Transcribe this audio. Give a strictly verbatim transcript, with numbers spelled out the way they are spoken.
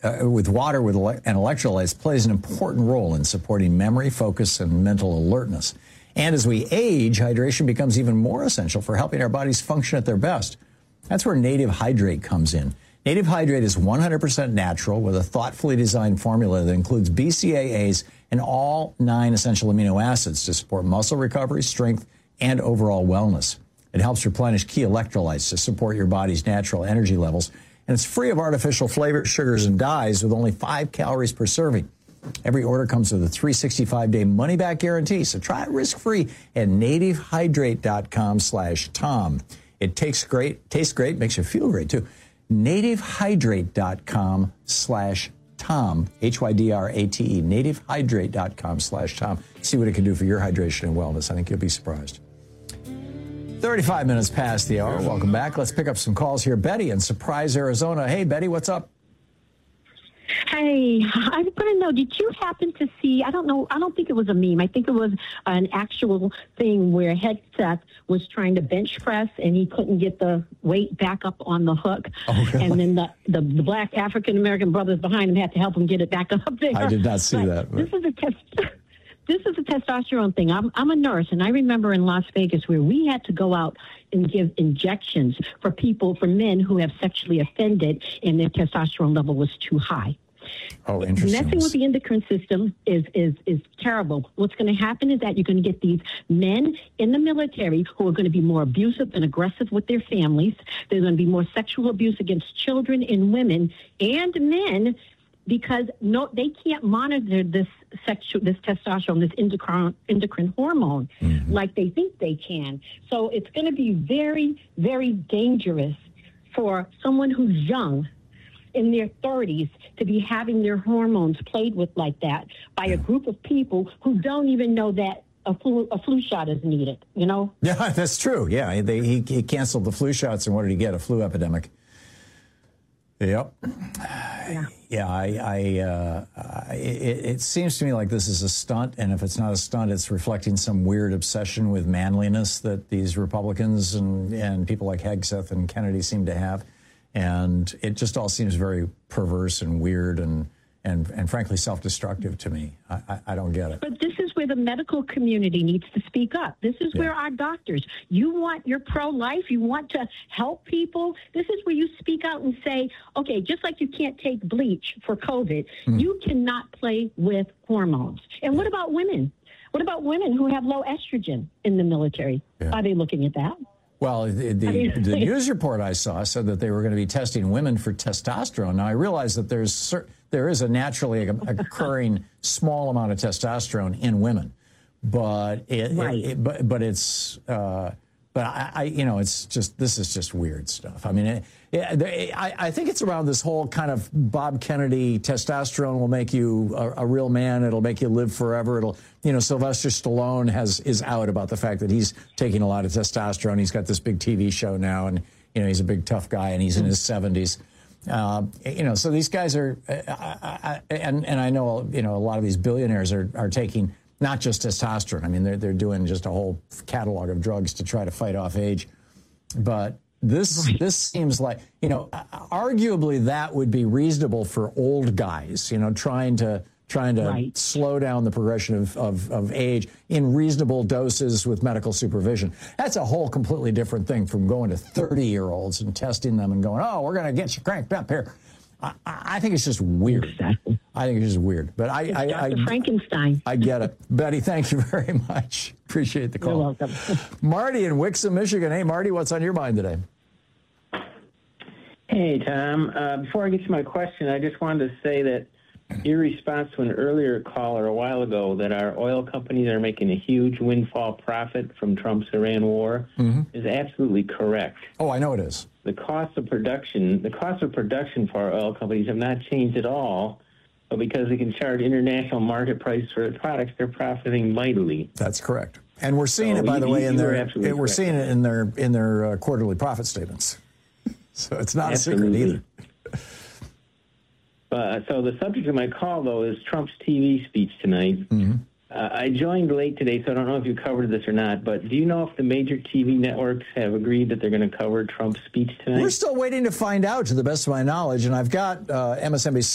uh, with water with ele- and electrolytes plays an important role in supporting memory, focus, and mental alertness. And as we age, hydration becomes even more essential for helping our bodies function at their best. That's where Native Hydrate comes in. Native Hydrate is one hundred percent natural with a thoughtfully designed formula that includes B C A As and all nine essential amino acids to support muscle recovery, strength, and overall wellness. It helps replenish key electrolytes to support your body's natural energy levels, and it's free of artificial flavors, sugars, and dyes with only five calories per serving. Every order comes with a three hundred sixty-five day money-back guarantee, so try it risk-free at nativehydrate.com slash Tom. It tastes great, tastes great, makes you feel great, too. nativehydrate.com slash Tom, H Y D R A T E, nativehydrate.com slash Tom. See what it can do for your hydration and wellness. I think you'll be surprised. thirty-five minutes past the hour. Welcome back. Let's pick up some calls here. Betty in Surprise, Arizona. Hey, Betty, what's up? Hey, I want to know, did you happen to see, I don't know, I don't think it was a meme. I think it was an actual thing where Hegseth was trying to bench press and he couldn't get the weight back up on the hook. Oh, really? And then the, the, the black African-American brothers behind him had to help him get it back up there. I did not see but that. But... This is a test. This is a testosterone thing. I'm, I'm a nurse, and I remember in Las Vegas where we had to go out and give injections for people, for men who have sexually offended and their testosterone level was too high. Oh, interesting. Messing with the endocrine system is, is, is terrible. What's going to happen is that you're going to get these men in the military who are going to be more abusive and aggressive with their families. There's going to be more sexual abuse against children and women and men, because no, they can't monitor this sexual, this testosterone, this endocrine, endocrine hormone mm-hmm. like they think they can. So it's going to be very, very dangerous for someone who's young, in their thirties, to be having their hormones played with like that by a group of people who don't even know that a flu, a flu shot is needed, you know? Yeah, that's true. Yeah, they, he, he canceled the flu shots, and what did he get? A flu epidemic. Yep. Yeah, yeah I, I, uh, I it, it seems to me like this is a stunt, and if it's not a stunt, it's reflecting some weird obsession with manliness that these Republicans and, and people like Hegseth and Kennedy seem to have. And it just all seems very perverse and weird and, and, and frankly, self-destructive to me. I, I, I don't get it. But this is where the medical community needs to speak up. This is yeah. where our doctors, you want, you're pro-life, you want to help people. This is where you speak out and say, okay, just like you can't take bleach for COVID, mm. you cannot play with hormones. And what about women? What about women who have low estrogen in the military? Yeah. Are they looking at that? Well, the, the, the news report I saw said that they were going to be testing women for testosterone. Now, I realize that there's there is a naturally occurring small amount of testosterone in women, but it, right. it, it but but it's uh, but I, I you know it's just this is just weird stuff. I mean, it, it, I, I think it's around this whole kind of Bob Kennedy testosterone will make you a, a real man. It'll make you live forever. It'll you know Sylvester Stallone has is out about the fact that he's taking a lot of testosterone. He's got this big T V show now, and you know he's a big tough guy, and he's in his seventies. Uh, you know, so these guys are, uh, I, I, and and I know you know a lot of these billionaires are are taking not just testosterone. I mean, they're they're doing just a whole catalog of drugs to try to fight off age. But this right. this seems like you know, arguably that would be reasonable for old guys. You know, trying to trying to right. slow down the progression of, of of age in reasonable doses with medical supervision. That's a whole completely different thing from going to thirty-year-olds and testing them and going, oh, we're going to get you cranked up here. I, I think it's just weird. Exactly. I think it's just weird. But I, I, Doctor I, Frankenstein. I get it. Betty, thank you very much. Appreciate the call. You're welcome. Marty in Wixom, Michigan. Hey, Marty, what's on your mind today? Hey, Tom. Uh, before I get to my question, I just wanted to say that your response to an earlier caller a while ago that our oil companies are making a huge windfall profit from Trump's Iran war mm-hmm. is absolutely correct. Oh, I know it is. The cost of production, the cost of production for our oil companies have not changed at all, but because they can charge international market price for their products, they're profiting mightily. That's correct. And we're seeing so it, by you, the way, you, in you their it, we're correct. seeing it in their in their uh, quarterly profit statements. So it's not absolutely. a secret either. Uh, so the subject of my call, though, is Trump's T V speech tonight. Mm-hmm. Uh, I joined late today, so I don't know if you covered this or not, but do you know if the major T V networks have agreed that they're going to cover Trump's speech tonight? We're still waiting to find out, to the best of my knowledge, and I've got uh, M S N B C